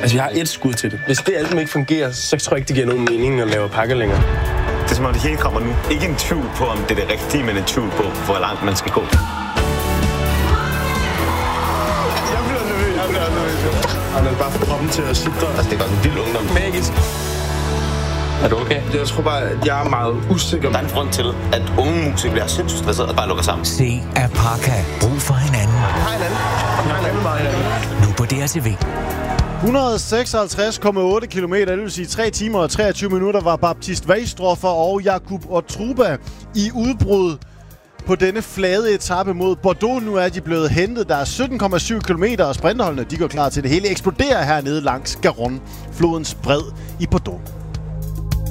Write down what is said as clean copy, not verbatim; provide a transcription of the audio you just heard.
Altså, jeg har et skud til det. Hvis det alt ikke fungerer, så tror jeg ikke, det giver nogen mening at lave pakker længere. Det er som om det hele kommer nu. Ikke en tvivl på, om det er det rigtige, men en tvivl på, hvor langt man skal gå. Jeg bliver nervøs. Han er bare for kroppen til at sidde. Altså, det er godt en vild ungdom. Magisk. Er du okay? Jeg tror bare, at jeg er meget usikker. Der er en grund til, at unge musikere bliver sindssygt stresset og bare lukker sammen. Se Apaka. Brug for hinanden. Hej hinanden. Nu på DRTV. 156,8 kilometer, det vil sige 3 timer og 23 minutter, var Baptiste Weistroffer og Jakub Otruba i udbrud på denne flade etape mod Bordeaux. Nu er de blevet hentet. Der er 17,7 kilometer, og sprinterholdene de går klar til det hele eksploderer hernede langs Garonne, flodens bred i Bordeaux.